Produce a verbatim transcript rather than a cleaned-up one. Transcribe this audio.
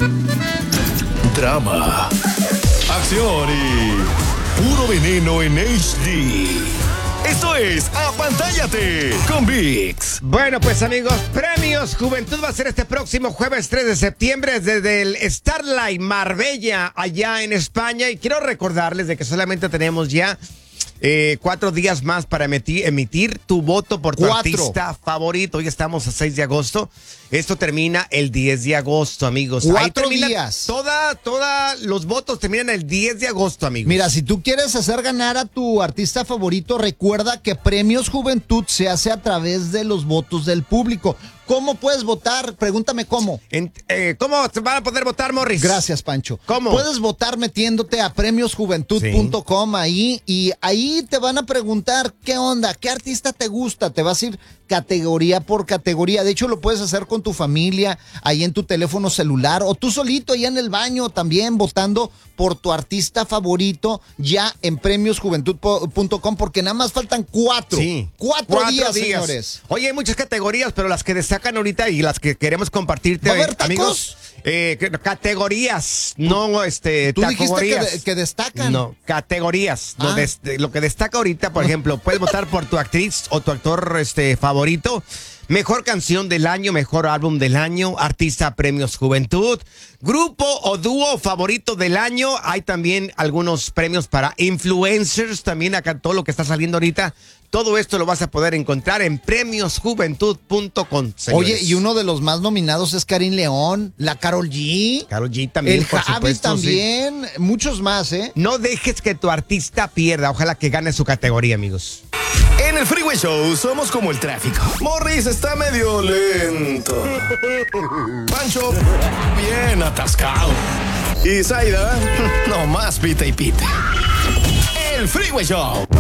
Drama, acción y puro veneno en H D. Esto es Apantállate con ViX. Bueno, pues amigos, Premios Juventud va a ser este próximo jueves tres de septiembre desde el Starlight Marbella, allá en España. Y quiero recordarles de que solamente tenemos ya eh, cuatro días más para emitir, emitir tu voto por tu Cuatro. artista favorito. Hoy estamos a seis de agosto. Esto termina el diez de agosto, amigos. Cuatro Ahí termina días. Toda, toda, los votos terminan el diez de agosto, amigos. Mira, si tú quieres hacer ganar a tu artista favorito, recuerda que Premios Juventud se hace a través de los votos del público. ¿Cómo puedes votar? Pregúntame cómo. En- eh, ¿Cómo se van a poder votar, Morris? Gracias, Pancho. ¿Cómo? Puedes votar metiéndote a premios juventud punto com ahí y ahí te van a preguntar qué onda, qué artista te gusta. Te vas a ir categoría por categoría. De hecho, lo puedes hacer con tu familia, ahí en tu teléfono celular o tú solito, allá en el baño también, votando por tu artista favorito ya en premios juventud punto com porque nada más faltan cuatro. Sí. Cuatro, días, señores. Oye, hay muchas categorías, pero las que destacan ahorita y las que queremos compartirte, ¿Va a haber tacos? amigos. Eh, que- categorías, no este, Tú dijiste que, tacogorías. de- que destacan. No, categorías. Ah. Lo, des- de- lo que destaca ahorita, por ejemplo, puedes votar por tu actriz o tu actor este, favorito. Mejor canción del año, mejor álbum del año, artista Premios Juventud, grupo o dúo favorito del año. Hay también algunos premios para influencers, también acá todo lo que está saliendo ahorita. Todo esto lo vas a poder encontrar en premios juventud punto com. Oye, y uno de los más nominados es Karim León, la Karol G, Karol G también, el por Javi supuesto, sí. también, muchos más, ¿eh? No dejes que tu artista pierda. Ojalá que gane su categoría, amigos. En el Freeway Show somos como el tráfico. Morris está medio lento. Pancho, bien atascado. Y Zaida, no más pita y pita. El Freeway Show.